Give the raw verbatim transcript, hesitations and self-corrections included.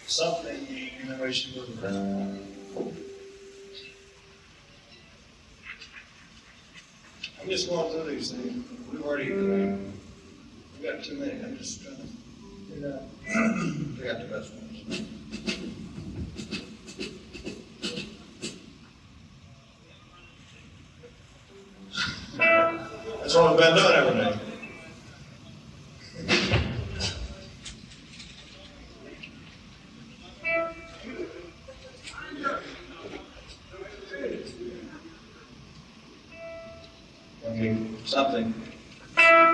something in the way she was. I'm just going through these things. We've already, uh, we've got too many. I'm just trying to figure out. We got the best ones. That's what we've been doing every day. Okay, something.